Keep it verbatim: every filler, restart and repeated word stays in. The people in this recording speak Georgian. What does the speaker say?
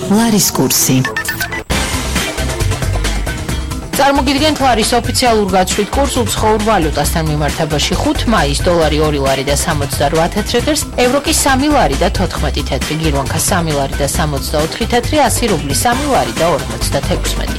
ლარის კურსი. წარმოგიდგენთ ლარის ოფიციალურ გაცვლით კურს უცხოურ ვალუტასთან მიმართებაში ხუთი მაისს დოლარი ორი ლარი და სამოცდარვა თეთრი ღირს, ევრო კი სამი ლარი და თოთხმეტი თეთრი, გირვანქა სამი ლარი და სამოცდაოთხი თეთრი, ასი რუბლი სამი ლარი და ორმოცდათექვსმეტი.